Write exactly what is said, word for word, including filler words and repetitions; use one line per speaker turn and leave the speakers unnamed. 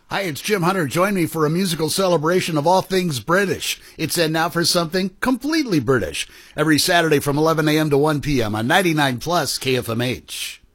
Hi, it's Jim Hunter. Join me for a musical celebration of all things British. It's in now for something completely British. Every Saturday from eleven a.m. to one p.m. on ninety-nine plus K F M H.